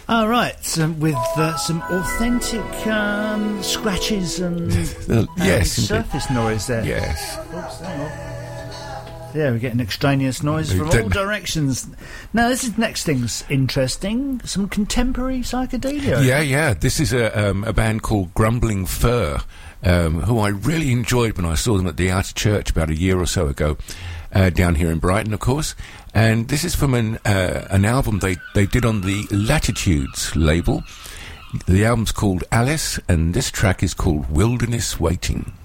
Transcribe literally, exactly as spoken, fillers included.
All right, so with uh, some authentic um, scratches and, uh, yes, and surface noise there. Yes. Oops, hang on. Yeah, we're getting extraneous noise from all directions. Now, this is next thing's interesting. Some contemporary psychedelia. Yeah, yeah. This is a, um, a band called Grumbling Fur, um, who I really enjoyed when I saw them at the Outer Church about a year or so ago, uh, down here in Brighton, of course. And this is from an uh, an album they, they did on the Latitudes label. The album's called Alice, and this track is called Wilderness Waiting.